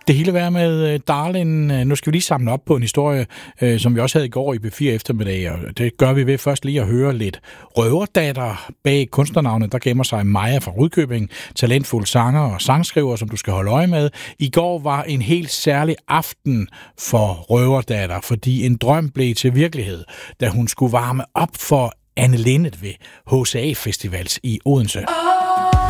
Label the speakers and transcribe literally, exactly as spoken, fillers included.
Speaker 1: Det hele være med Darlin. Nu skal vi lige samle op på en historie, øh, som vi også havde i går i B fire eftermiddag, og det gør vi ved først lige at høre lidt røverdatter. Bag kunstnernavnet, der gemmer sig Maja fra Rudkøbing, talentfuld sanger og sangskriver, som du skal holde øje med. I går var en helt særlig aften for røverdatter, fordi en drøm blev til virkelighed, da hun skulle varme op for Anne Linnet ved H C A Festivals i Odense.